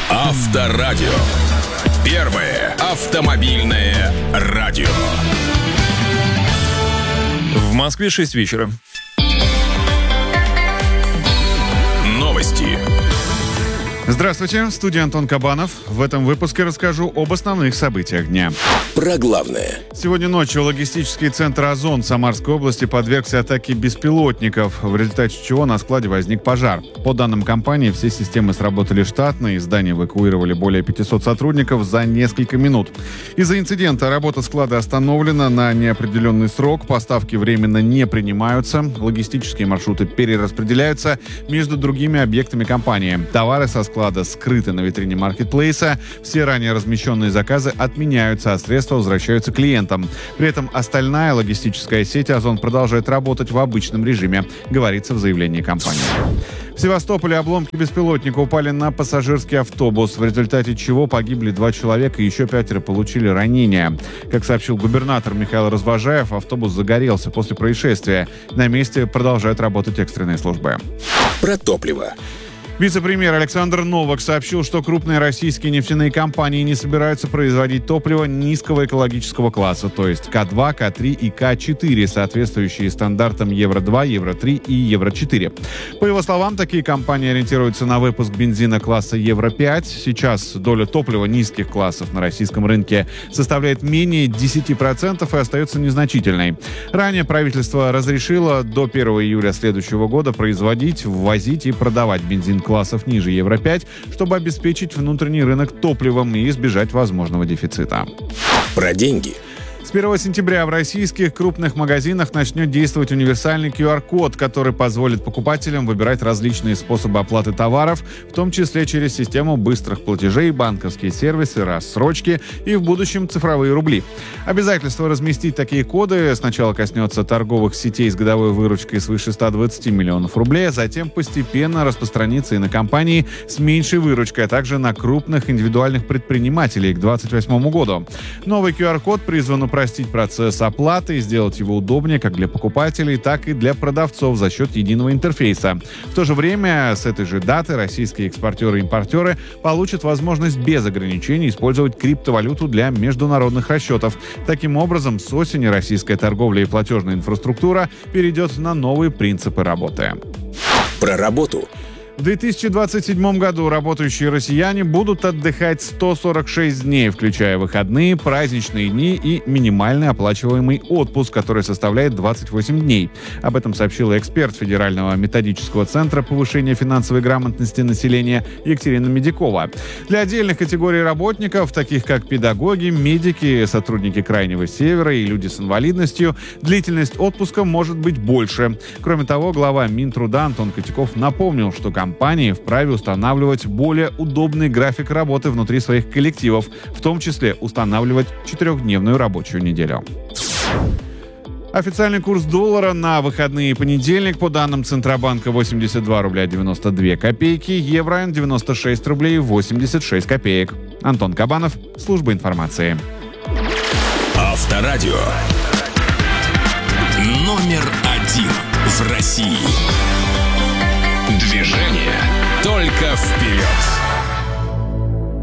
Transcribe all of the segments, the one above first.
Авторадио. Первое автомобильное радио. В Москве 6 вечера. Новости. Здравствуйте, в студии Антон Кабанов. В этом выпуске расскажу об основных событиях дня. Про главное. Сегодня ночью логистический центр «Озон» Самарской области подвергся атаке беспилотников, в результате чего на складе возник пожар. По данным компании, все системы сработали штатно, из здания эвакуировали более 500 сотрудников за несколько минут. Из-за инцидента работа склада остановлена на неопределенный срок, поставки временно не принимаются, логистические маршруты перераспределяются между другими объектами компании. Товары со склада скрыты на витрине маркетплейса, все ранее размещенные заказы отменяются, а средства возвращаются клиентам. При этом остальная логистическая сеть «Озон» продолжает работать в обычном режиме, говорится в заявлении компании. В Севастополе обломки беспилотника упали на пассажирский автобус, в результате чего погибли 2 человека и еще 5 получили ранения. Как сообщил губернатор Михаил Развожаев, автобус загорелся после происшествия. На месте продолжают работать экстренные службы. Про топливо. Вице-премьер Александр Новак сообщил, что крупные российские нефтяные компании не собираются производить топливо низкого экологического класса, то есть К2, К3 и К4, соответствующие стандартам Евро-2, Евро-3 и Евро-4. По его словам, такие компании ориентируются на выпуск бензина класса Евро-5. Сейчас доля топлива низких классов на российском рынке составляет менее 10% и остается незначительной. Ранее правительство разрешило до 1 июля следующего года производить, ввозить и продавать бензин классов ниже Евро-5, чтобы обеспечить внутренний рынок топливом и избежать возможного дефицита. Про деньги. С 1 сентября в российских крупных магазинах начнет действовать универсальный QR-код, который позволит покупателям выбирать различные способы оплаты товаров, в том числе через систему быстрых платежей, банковские сервисы, рассрочки и в будущем цифровые рубли. Обязательство разместить такие коды сначала коснется торговых сетей с годовой выручкой свыше 120 миллионов рублей, а затем постепенно распространится и на компании с меньшей выручкой, а также на крупных индивидуальных предпринимателей к 2028 году. Новый QR-код призван упростить процесс оплаты и сделать его удобнее как для покупателей, так и для продавцов за счет единого интерфейса. В то же время с этой же даты российские экспортеры и импортеры получат возможность без ограничений использовать криптовалюту для международных расчетов. Таким образом, с осени российская торговля и платежная инфраструктура перейдет на новые принципы работы. Про работу. В 2027 году работающие россияне будут отдыхать 146 дней, включая выходные, праздничные дни и минимальный оплачиваемый отпуск, который составляет 28 дней. Об этом сообщила эксперт Федерального методического центра повышения финансовой грамотности населения Екатерина Медякова. Для отдельных категорий работников, таких как педагоги, медики, сотрудники Крайнего Севера и люди с инвалидностью, длительность отпуска может быть больше. Кроме того, глава Минтруда Антон Котяков напомнил, что компании вправе устанавливать более удобный график работы внутри своих коллективов, в том числе устанавливать 4-дневную рабочую неделю. Официальный курс доллара на выходные и понедельник, по данным Центробанка, 82 рубля 92 копейки, евро 96 рублей 86 копеек. Антон Кабанов, служба информации. Авторадио. Номер 1 в России. Движение только вперед.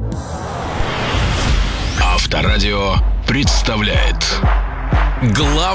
Авторадио представляет главное